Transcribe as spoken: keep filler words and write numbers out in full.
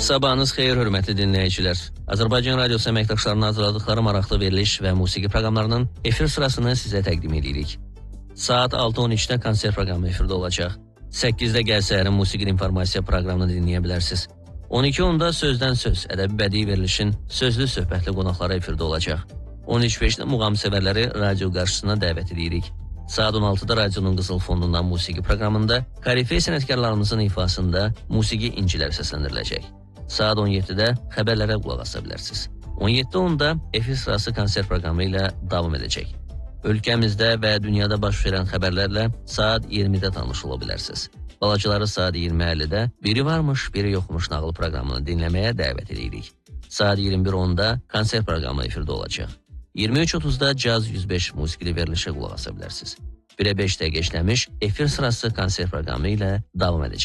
Sabahınız xeyir, hörmətli dinləyicilər. Azərbaycan Radiosu əməkdaşlarının hazırladıkları maraqlı veriliş və musiqi proqramlarının efir sırasını sizə təqdim edirik. Saat altı on üçdə konsert proqramı efirdə olacaq. səkkizdə Gəl Səhərin musiqi informasiya proqramını dinləyə bilərsiniz. on iki onda Sözdən Söz, ədəbi bədii verilişin sözlü söhbətli qonaqları efirdə olacaq. on üç beşdə muğam sevərləri radio qarşısına dəvət edirik. Saat on altıda radionun Qızıl Fondundan musiqi proqramında Karifey sənətkarlarımızın ifasında musiqi incilər səsləndiriləcək. Saat on yeddidə xəbərlərə qulaq asa bilərsiniz. on yeddi onda efir sırası konsert proqramı ilə davam edəcək. Ölkəmizdə və dünyada baş verən xəbərlərlə saat iyirmidə tanış ola bilərsiniz. Balacaları saat iyirmi əllidə Biri Varmış, Biri Yoxmuş nağıl proqramını dinləməyə dəvət edirik. Saat iyirmi bir onda konsert proqramı efirdə olacaq. iyirmi üç otuzda Caz yüz beş musiqili verilişə qulaq asa bilərsiniz. birə beş dəqiqə işləmiş efir sırası konsert proqramı ilə davam edəcək.